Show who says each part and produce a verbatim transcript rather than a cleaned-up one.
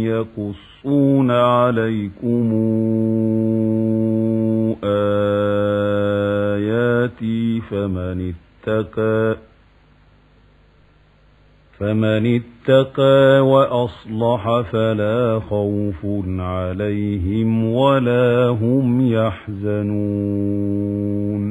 Speaker 1: يقصون عليكم آياتي فمن اتقى فمن اتقى وأصلح فلا خوف عليهم ولا هم يحزنون